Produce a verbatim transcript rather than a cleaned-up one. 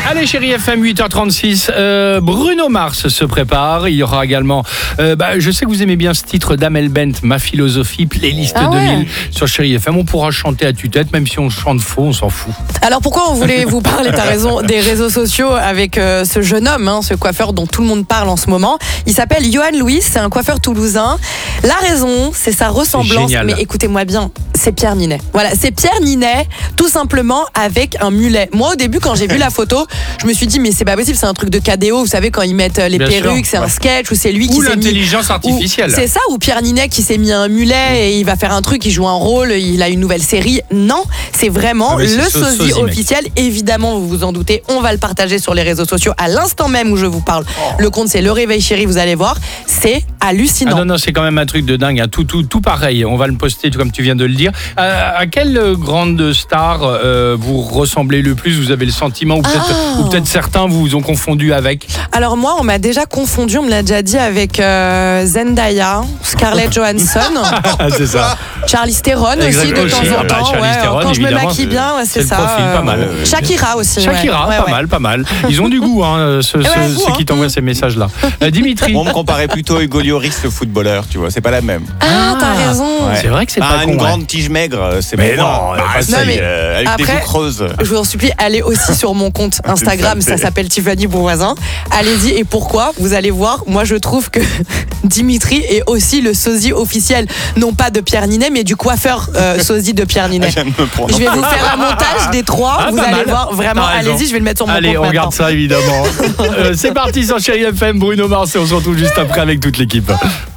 Allez, chérie F M, huit heures trente-six. Euh, Bruno Mars se prépare. Il y aura également. Euh, bah, je sais que vous aimez bien ce titre d'Amel Bent, Ma philosophie, playlist Ah ouais. deux mille sur chérie F M. On pourra chanter à tue-tête, même si on chante faux, on s'en fout. Alors pourquoi on voulait vous parler, t'as raison, des réseaux sociaux avec euh, ce jeune homme, hein, ce coiffeur dont tout le monde parle en ce moment. Il s'appelle Johan Louis, c'est un coiffeur toulousain. La raison, c'est sa ressemblance. Génial. Mais écoutez-moi bien, c'est Pierre Ninet. Voilà, c'est Pierre Ninet, tout simplement avec un mulet. Moi, au début, quand j'ai vu la photo, je me suis dit, mais c'est pas possible, c'est un truc de K D O. Vous savez, quand ils mettent les Bien perruques, sûr. c'est un Ouais. sketch, ou c'est lui qui Ou s'est mis... l'intelligence artificielle. Ou- C'est ça, ou Pierre Ninet qui s'est mis un mulet et il va faire un truc, il joue un rôle, il a une nouvelle série. Non, c'est vraiment Ah mais c'est le so- sosie sosie, mec. officiel. Évidemment, vous vous en doutez, on va le partager sur les réseaux sociaux à l'instant même où je vous parle. Le compte, c'est Le Réveil Chéri, vous allez voir. C'est Ah hallucinant. non, non, c'est quand même un truc de dingue, hein. tout, tout, tout pareil. On va le poster comme tu viens de le dire. Euh, à quelle grande star euh, vous ressemblez le plus? Vous avez le sentiment, ou peut-être, Ah. ou peut-être certains vous ont confondu avec? Alors moi, on m'a déjà confondu, on me l'a déjà dit avec euh, Zendaya, Scarlett Johansson, Ah, c'est ça. Charlize Theron aussi Exact, de aussi. temps Ah en bah, temps. Charlize ouais, Theron, quand je me évidemment, maquille bien, ouais, c'est c'est le ça. profil, pas mal. Shakira aussi. Shakira, ouais, pas ouais. mal, pas mal. Ils ont du goût, hein, ceux, Ouais, ceux- goût, ceux hein. qui t'envoient ces messages-là. Euh, Dimitri. On me comparait plutôt à Hugo Lloris, le footballeur, tu vois, c'est pas la même. Ah, t'as Ah. raison. Ouais. C'est vrai que c'est Bah, pas une con, ouais. grande tige maigre, c'est Mais bon. non, Ah, pas si, ça. Mais euh, avec des après- joues creuses. Je vous en supplie, allez aussi sur mon compte Instagram, ça saleté. s'appelle Tiffany Bourvoisin. Allez-y, et pourquoi? Vous allez voir, moi je trouve que Dimitri est aussi le sosie officiel, non pas de Pierre Ninet, mais du coiffeur euh, sosie de Pierre Ninet. J'aime me prendre. Je vais vous faire un montage des trois, Ah, vous pas allez mal. voir, vraiment, T'as raison. allez-y, je vais le mettre sur mon Allez, compte on maintenant. regarde ça évidemment. Euh, c'est parti sur Chérie F M, Bruno Mars, et on se retrouve juste après avec toute l'équipe.